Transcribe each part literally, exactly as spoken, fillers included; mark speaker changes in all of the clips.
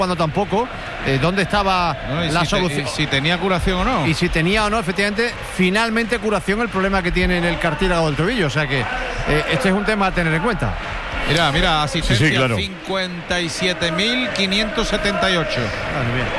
Speaker 1: cuando tampoco, eh, dónde estaba
Speaker 2: no,
Speaker 1: la
Speaker 2: si
Speaker 1: solución.
Speaker 2: Te, y si tenía curación o no.
Speaker 1: Y si tenía o no, efectivamente, finalmente curación el problema que tiene en el cartílago del tobillo. O sea que eh, este es un tema a tener en cuenta.
Speaker 2: Mira, mira, asistencia
Speaker 3: sí, sí, claro.
Speaker 2: cincuenta y siete mil quinientos setenta y ocho.
Speaker 1: Vale, bien.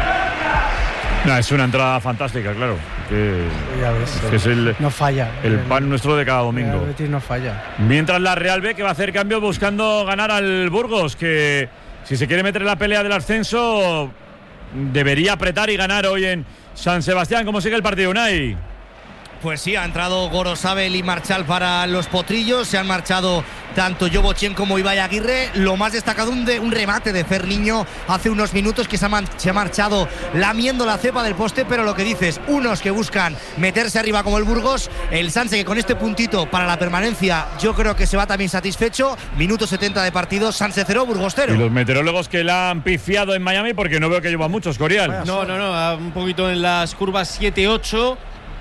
Speaker 3: No, es una entrada fantástica, claro. Que,
Speaker 4: Ya ves,
Speaker 3: que es el,
Speaker 4: no falla.
Speaker 3: el pan nuestro de cada domingo.
Speaker 4: El Betis no falla.
Speaker 3: Mientras la Real B, que va a hacer cambio buscando ganar al Burgos, que si se quiere meter en la pelea del ascenso debería apretar y ganar hoy en San Sebastián. ¿Cómo sigue el partido, Unai?
Speaker 5: Pues sí, ha entrado Gorosabel y Marchal para los potrillos. Se han marchado tanto Jobochen como Ibai Aguirre. Lo más destacado, un, de, un remate de Ferniño hace unos minutos que se ha, man, se ha marchado lamiendo la cepa del poste. Pero lo que dices, unos que buscan meterse arriba como el Burgos. El Sanse, que con este puntito para la permanencia yo creo que se va también satisfecho. Minuto setenta de partido, Sanse cero, Burgos cero.
Speaker 3: Y los meteorólogos que la han pifiado en Miami, porque no veo que lleva muchos, Corial.
Speaker 6: No, no, no, un poquito en las curvas siete ocho.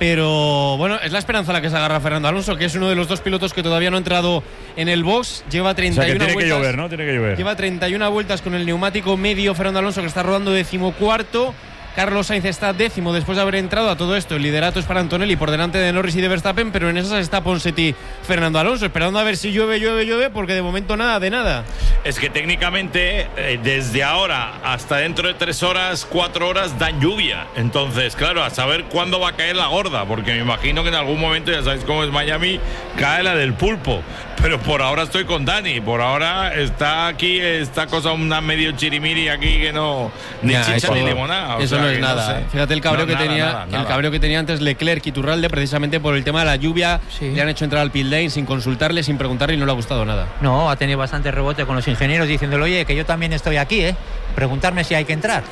Speaker 6: Pero bueno, es la esperanza a la que se agarra Fernando Alonso, que es uno de los dos pilotos que todavía no ha entrado en el box. Lleva treinta y uno
Speaker 3: o sea, que tiene
Speaker 6: vueltas.
Speaker 3: que llover, ¿no? Tiene que llover.
Speaker 6: Lleva treinta y una vueltas con el neumático medio Fernando Alonso, que está rodando decimocuarto. Carlos Sainz está décimo después de haber entrado a todo esto. El liderato es para Antonelli por delante de Norris y de Verstappen, pero en esas está Ponseti Fernando Alonso, esperando a ver si llueve, llueve, llueve, porque de momento nada de nada.
Speaker 7: Es que técnicamente eh, desde ahora hasta dentro de tres horas, cuatro horas dan lluvia. Entonces, claro, a saber cuándo va a caer la gorda, porque me imagino que en algún momento, ya sabéis cómo es Miami, cae la del pulpo. Pero por ahora estoy con Dani, por ahora está aquí esta cosa, una medio chirimiri aquí que no, ni
Speaker 6: Ya,
Speaker 7: chicha
Speaker 6: eso,
Speaker 7: ni limonada. O
Speaker 6: eso
Speaker 7: sea,
Speaker 6: no es
Speaker 7: que
Speaker 6: nada.
Speaker 7: no sé.
Speaker 6: Fíjate el cabreo
Speaker 7: No,
Speaker 6: que
Speaker 7: nada,
Speaker 6: tenía,
Speaker 7: nada,
Speaker 6: el
Speaker 7: nada.
Speaker 6: cabreo que tenía antes Leclerc y Iturralde, precisamente por el tema de la lluvia.
Speaker 8: Sí.
Speaker 6: Le han hecho entrar al pit lane sin consultarle, sin preguntarle, y no le ha gustado nada.
Speaker 8: No, ha tenido bastante rebote con los ingenieros diciéndole, oye, que yo también estoy aquí, ¿eh? Preguntarme si hay que entrar.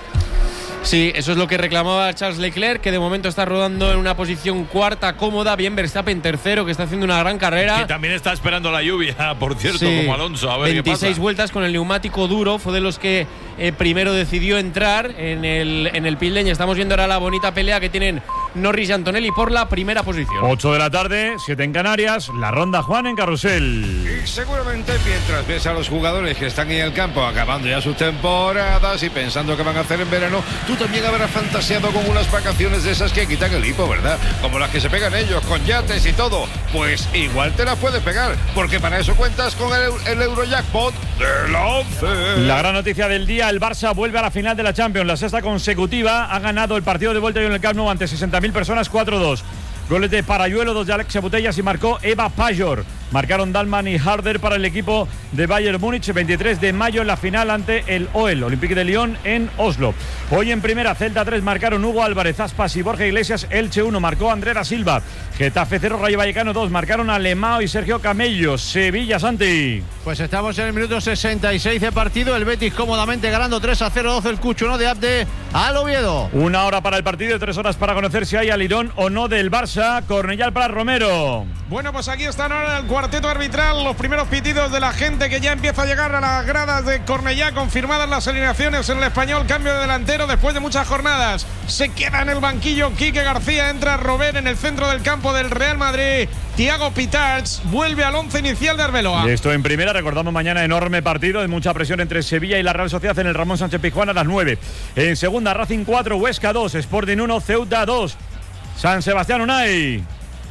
Speaker 6: Sí, eso es lo que reclamaba Charles Leclerc, que de momento está rodando en una posición cuarta cómoda. Bien Verstappen tercero, que está haciendo una gran carrera.
Speaker 7: Que también está esperando la lluvia, por cierto,
Speaker 6: Sí,
Speaker 7: como Alonso. A ver
Speaker 6: veintiséis
Speaker 7: qué pasa.
Speaker 6: vueltas con el neumático duro. Fue de los que eh, primero decidió entrar en el, en el pit lane. Estamos viendo ahora la bonita pelea que tienen Norris y Antonelli por la primera posición.
Speaker 3: ocho de la tarde, siete en Canarias. La ronda Juan en Carrusel.
Speaker 9: Y seguramente mientras ves a los jugadores que están en el campo acabando ya sus temporadas y pensando qué van a hacer en verano, tú también habrás fantaseado con unas vacaciones de esas que quitan el hipo, ¿verdad? Como las que se pegan ellos, con yates y todo. Pues igual te las puedes pegar, porque para eso cuentas con el, el Eurojackpot de la once.
Speaker 3: La gran noticia del día, el Barça vuelve a la final de la Champions, la sexta consecutiva. Ha ganado el partido de vuelta en el Camp Nou ante sesenta mil personas, cuatro dos. Goles de Parayuelo, dos de Alexia Putellas y marcó Eva Pajor. Marcaron Dalman y Harder para el equipo de Bayern Múnich. veintitrés de mayo en la final ante el O E L, Olympique de Lyon en Oslo. Hoy en primera, Celta tres marcaron Hugo Álvarez, Aspas y Borja Iglesias. Elche uno marcó Andrés da Silva. Getafe cero, Rayo Vallecano dos marcaron Alemão y Sergio Camello. Sevilla, Santi.
Speaker 1: Pues estamos en el minuto sesenta y seis de partido. El Betis cómodamente ganando tres a cero. doce el Cucho, ¿no? De Abde al Oviedo.
Speaker 3: Una hora para el partido y tres horas para conocer si hay alirón o no del Barça. Cornellá para Romero.
Speaker 10: Bueno, pues aquí están ahora el cuarteto arbitral, los primeros pitidos de la gente que ya empieza a llegar a las gradas de Cornellá, confirmadas las alineaciones en el Español, cambio de delantero después de muchas jornadas. Se queda en el banquillo Quique García, entra Robert en el centro del campo del Real Madrid. Thiago Pitarch vuelve al once inicial de Arbeloa.
Speaker 3: Y esto en primera, recordamos mañana enorme partido, de mucha presión entre Sevilla y la Real Sociedad en el Ramón Sánchez Pizjuán a las nueve. En segunda, Racing cuatro, Huesca dos, Sporting uno, Ceuta dos. San Sebastián, Unai.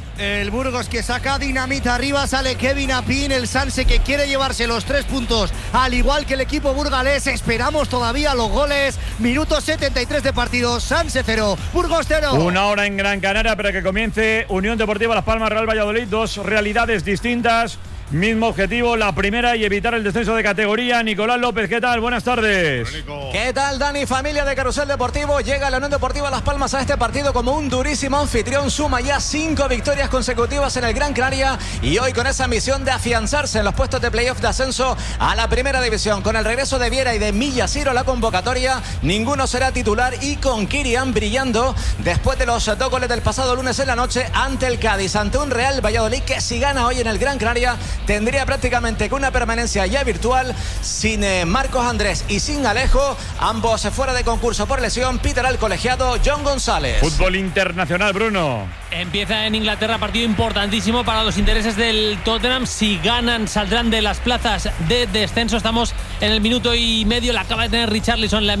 Speaker 5: El Burgos que saca dinamita arriba, sale Kevin Apin, el Sanse que quiere llevarse los tres puntos, al igual que el equipo burgalés. Esperamos todavía los goles. Minuto setenta y tres de partido, Sanse cero, Burgos cero.
Speaker 3: Una hora en Gran Canaria para que comience Unión Deportiva Las Palmas, Real Valladolid. Dos realidades distintas, mismo objetivo, la primera y evitar el descenso de categoría. Nicolás López, ¿qué tal? Buenas tardes.
Speaker 11: ¿Qué tal, Dani? Familia de Carrusel Deportivo, llega la Unión Deportiva Las Palmas a este partido como un durísimo anfitrión. Suma ya cinco victorias consecutivas en el Gran Canaria y hoy con esa misión de afianzarse en los puestos de playoff de ascenso a la primera división. Con el regreso de Viera y de Millaciro a la convocatoria, ninguno será titular y con Kirian brillando después de los dos goles del pasado lunes en la noche ante el Cádiz, ante un Real Valladolid que si gana hoy en el Gran Canaria tendría prácticamente que una permanencia ya virtual sin eh, Marcos Andrés y sin Alejo, ambos fuera de concurso por lesión. Pitará el colegiado John González.
Speaker 3: Fútbol internacional, Bruno.
Speaker 4: Empieza en Inglaterra, partido importantísimo para los intereses del Tottenham. Si ganan, saldrán de las plazas de descenso. Estamos en el minuto y medio, la acaba de tener Richarlison, la